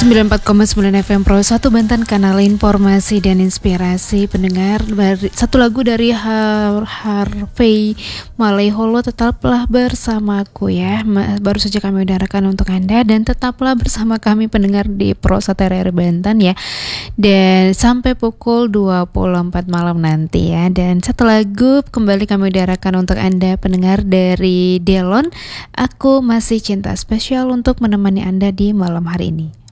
94,9 FM Pro 1 Banten, kanal informasi dan inspirasi pendengar. Satu lagu dari Harvey Malaiholo, tetaplah bersamaku ya. Baru saja kami udarakan untuk Anda, dan tetaplah bersama kami pendengar di Pro 1 RRI Banten ya. Dan sampai pukul 24 malam nanti ya. Dan satu lagu kembali kami udarakan untuk Anda pendengar dari Delon, Aku Masih Cinta, spesial untuk menemani Anda di malam hari ini.